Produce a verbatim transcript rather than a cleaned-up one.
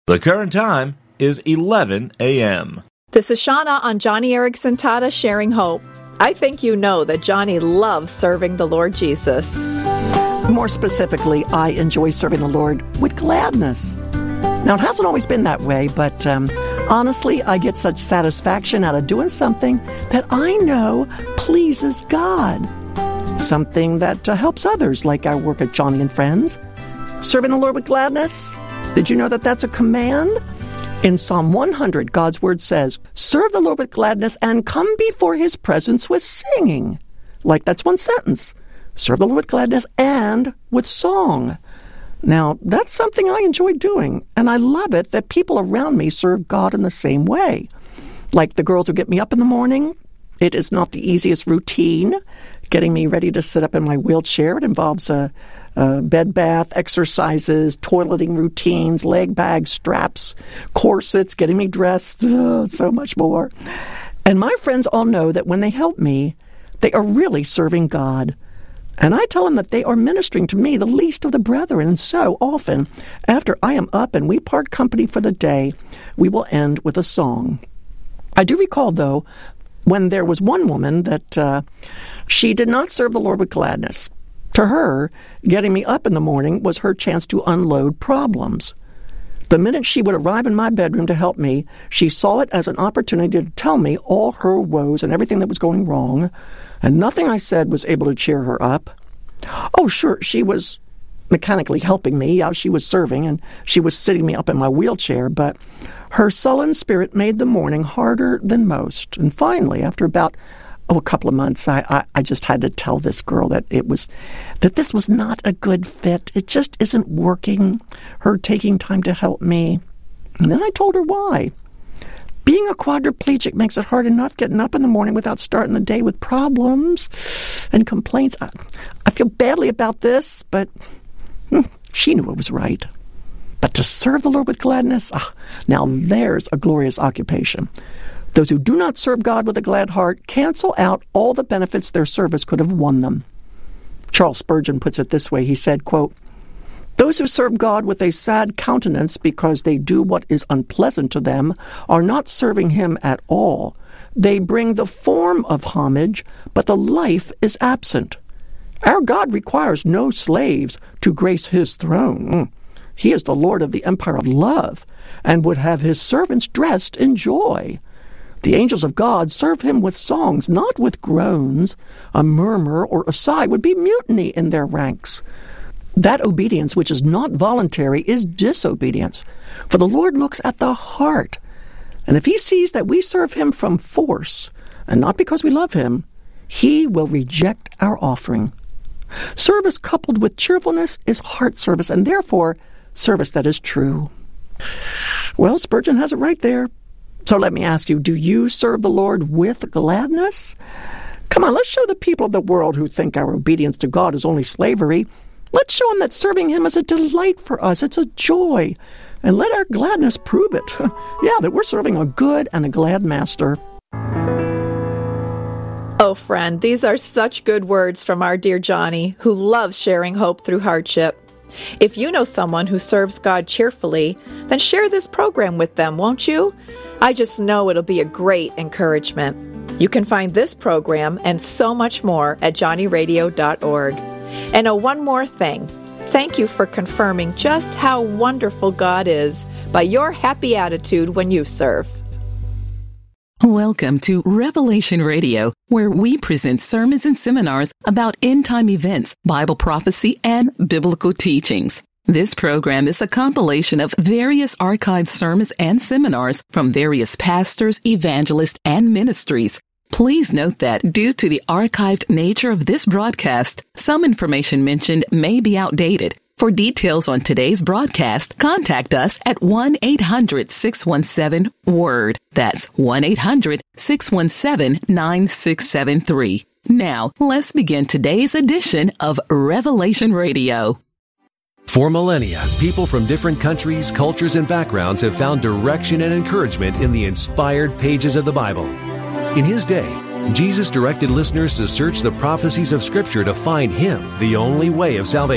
The current time is eleven a.m. This is Shauna on Johnny Erickson Tata Sharing Hope. I think you know that Johnny loves serving the Lord Jesus. More specifically, I enjoy serving the Lord with gladness. Now, it hasn't always been that way, but um, honestly, I get such satisfaction out of doing something that I know pleases God. Something that uh, helps others, like our work at Johnny and Friends. Serving the Lord with gladness. Did you know that that's a command? In Psalm one hundred, God's Word says, serve the Lord with gladness and come before His presence with singing. Like, that's one sentence. Serve the Lord with gladness and with song. Now, that's something I enjoy doing, and I love it that people around me serve God in the same way. Like the girls who get me up in the morning. It is not the easiest routine. Getting me ready to sit up in my wheelchair. It involves a, a bed bath, exercises, toileting routines, leg bags, straps, corsets, getting me dressed, oh, so much more. And my friends all know that when they help me, they are really serving God. And I tell them that they are ministering to me, the least of the brethren. And so often, after I am up and we part company for the day, we will end with a song. I do recall, though, when there was one woman that uh, she did not serve the Lord with gladness. To her, getting me up in the morning was her chance to unload problems. The minute she would arrive in my bedroom to help me, she saw it as an opportunity to tell me all her woes and everything that was going wrong, and nothing I said was able to cheer her up. Oh, sure, she was mechanically helping me. Yeah, she was serving, and she was sitting me up in my wheelchair, but her sullen spirit made the morning harder than most. And finally, after about oh, a couple of months, I, I, I just had to tell this girl that it was that this was not a good fit. It just isn't working, her taking time to help me. And then I told her why. Being a quadriplegic makes it hard enough getting up in the morning without starting the day with problems and complaints. I, I feel badly about this, but hmm, she knew it was right. But to serve the Lord with gladness, ah, now there's a glorious occupation. Those who do not serve God with a glad heart cancel out all the benefits their service could have won them. Charles Spurgeon puts it this way. He said, quote, those who serve God with a sad countenance because they do what is unpleasant to them are not serving Him at all. They bring the form of homage, but the life is absent. Our God requires no slaves to grace His throne. He is the Lord of the empire of love and would have His servants dressed in joy. The angels of God serve Him with songs, not with groans. A murmur or a sigh would be mutiny in their ranks. That obedience which is not voluntary is disobedience. For the Lord looks at the heart. And if He sees that we serve Him from force, and not because we love Him, He will reject our offering. Service coupled with cheerfulness is heart service, and therefore service that is true. Well, Spurgeon has it right there. So let me ask you, do you serve the Lord with gladness? Come on, let's show the people of the world who think our obedience to God is only slavery. Let's show them that serving Him is a delight for us. It's a joy. And let our gladness prove it. Yeah, that we're serving a good and a glad Master. Oh, friend, these are such good words from our dear Johnny, who loves sharing hope through hardship. If you know someone who serves God cheerfully, then share this program with them, won't you? I just know it'll be a great encouragement. You can find this program and so much more at johnny radio dot org. And oh, one more thing. Thank you for confirming just how wonderful God is by your happy attitude when you serve. Welcome to Revelation Radio, where we present sermons and seminars about end-time events, Bible prophecy, and biblical teachings. This program is a compilation of various archived sermons and seminars from various pastors, evangelists, and ministries. Please note that due to the archived nature of this broadcast, some information mentioned may be outdated. For details on today's broadcast, contact us at one eight hundred six one seven WORD. That's one eight hundred six one seven nine six seven three. Now, let's begin today's edition of Revelation Radio. For millennia, people from different countries, cultures, and backgrounds have found direction and encouragement in the inspired pages of the Bible. In His day, Jesus directed listeners to search the prophecies of Scripture to find Him, the only way of salvation.